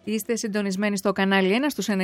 Είστε συντονισμένοι στο κανάλι 1 στους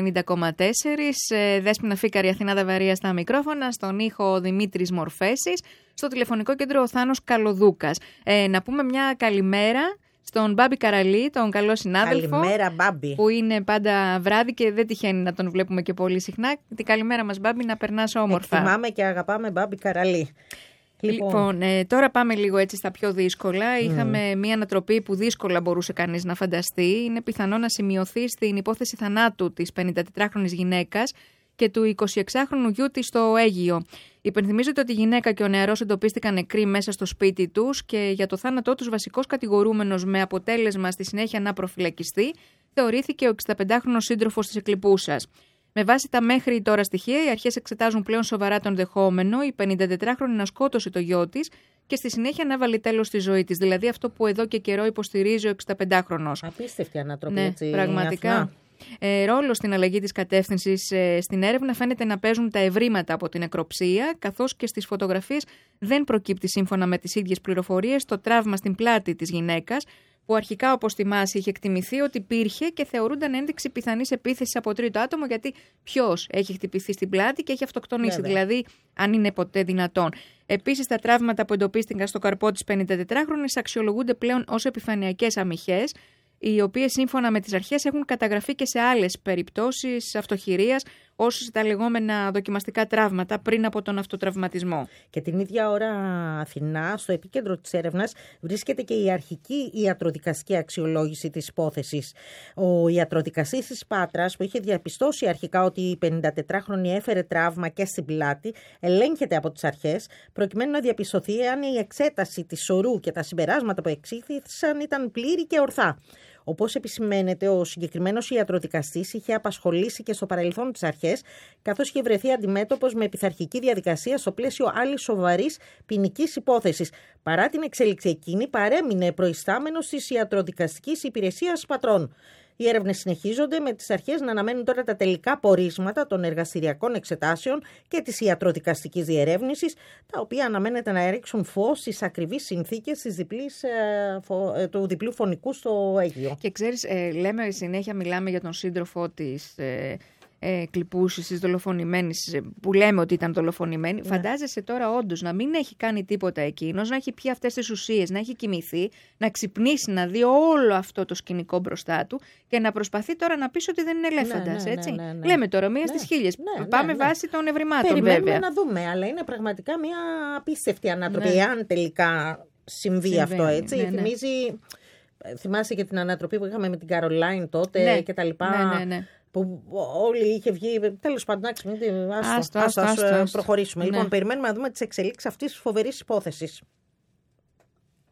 90,4. Δέσποινα Φίκαρη, Αθηνά Δαβαρία στα μικρόφωνα, στον ήχο Δημήτρης Μορφέσης, στο τηλεφωνικό κέντρο ο Θάνος Καλοδούκας. Να πούμε μια καλημέρα στον Μπάμπη Καραλή, τον καλό συνάδελφο. Καλημέρα, Μπάμπη. Που είναι πάντα βράδυ και δεν τυχαίνει να τον βλέπουμε και πολύ συχνά. Την καλημέρα μας, Μπάμπη, να περνάς όμορφα. Εκτιμάμε και αγαπάμε Μπάμπη Καραλή. Λοιπόν, τώρα πάμε λίγο έτσι στα πιο δύσκολα. Είχαμε μία ανατροπή που δύσκολα μπορούσε κανείς να φανταστεί. Είναι πιθανό να σημειωθεί στην υπόθεση θανάτου της 54χρονης γυναίκας και του 26χρονου γιού της στο Αίγυο. Υπενθυμίζεται ότι η γυναίκα και ο νεαρός εντοπίστηκαν νεκροί μέσα στο σπίτι τους και για το θάνατό τους βασικός κατηγορούμενος, με αποτέλεσμα στη συνέχεια να προφυλακιστεί, θεωρήθηκε ο 65χρονος σύντροφος της εκλειπούσας. Με βάση τα μέχρι τώρα στοιχεία, οι αρχές εξετάζουν πλέον σοβαρά τον δεχόμενο, η 54χρονη να σκότωσε το γιο της και στη συνέχεια να βάλει τέλος στη ζωή της. Δηλαδή αυτό που εδώ και καιρό υποστηρίζει ο 65χρονος. Απίστευτη ανατροπή, ναι, έτσι. Πραγματικά. Ρόλο στην αλλαγή της κατεύθυνσης στην έρευνα φαίνεται να παίζουν τα ευρήματα από την νεκροψία, καθώς και στις φωτογραφίες δεν προκύπτει, σύμφωνα με τις ίδιες πληροφορίες, το τραύμα στην πλάτη της γυναίκας, που αρχικά, όπως θυμάσαι, είχε εκτιμηθεί ότι υπήρχε και θεωρούνταν ένδειξη πιθανής επίθεσης από τρίτο άτομο, γιατί ποιος έχει χτυπηθεί στην πλάτη και έχει αυτοκτονήσει, δηλαδή, αν είναι ποτέ δυνατόν. Επίσης, τα τραύματα που εντοπίστηκαν στο καρπό της 54χρονης αξιολογούνται πλέον ως επιφανειακές αμυχές, οι οποίες σύμφωνα με τις αρχές έχουν καταγραφεί και σε άλλες περιπτώσεις αυτοχειρίας ως τα λεγόμενα δοκιμαστικά τραύματα πριν από τον αυτοτραυματισμό. Και την ίδια ώρα, Αθηνά, στο επίκεντρο της έρευνας βρίσκεται και η αρχική ιατροδικαστική αξιολόγηση της υπόθεσης. Ο ιατροδικαστής της Πάτρας, που είχε διαπιστώσει αρχικά ότι η 54χρονη έφερε τραύμα και στην πλάτη, ελέγχεται από τις αρχές προκειμένου να διαπιστωθεί αν η εξέταση της σωρού και τα συμπεράσματα που εξήχθησαν ήταν πλήρη και ορθά. Όπως επισημαίνεται, ο συγκεκριμένος ιατροδικαστής είχε απασχολήσει και στο παρελθόν τις αρχές, καθώς είχε βρεθεί αντιμέτωπος με πειθαρχική διαδικασία στο πλαίσιο άλλης σοβαρής ποινικής υπόθεσης. Παρά την εξέλιξη εκείνη, παρέμεινε προϊστάμενος της ιατροδικαστικής υπηρεσίας πατρών. Οι έρευνες συνεχίζονται, με τις αρχές να αναμένουν τώρα τα τελικά πορίσματα των εργαστηριακών εξετάσεων και της ιατροδικαστικής διερεύνησης, τα οποία αναμένεται να ρίξουν φως στις ακριβείς συνθήκες του διπλού φωνικού στο Αίγυο. Και ξέρεις, λέμε συνέχεια, μιλάμε για τον σύντροφο της κλειπούσης, της δολοφονημένης, που λέμε ότι ήταν δολοφονημένη. Φαντάζεσαι τώρα όντως να μην έχει κάνει τίποτα εκείνος, να έχει πιει αυτές τις ουσίες, να έχει κοιμηθεί, να ξυπνήσει, να δει όλο αυτό το σκηνικό μπροστά του και να προσπαθεί τώρα να πεις ότι δεν είναι ελέφαντας, έτσι. Ναι. Λέμε τώρα μία στις χίλιες. Πάμε βάσει των ευρημάτων, περιμένουμε βέβαια. Να δούμε, αλλά είναι πραγματικά μια απίστευτη ανατροπή, αν τελικά συμβεί αυτό, έτσι. Θυμίζει, θυμάσαι και την ανατροπή που είχαμε με την Καρολάιν τότε και τα λοιπά. Ναι. Που όλοι είχε βγει. Τέλος πάντων, ας προχωρήσουμε. Λοιπόν, περιμένουμε να δούμε τις εξελίξεις αυτής της φοβερής υπόθεσης.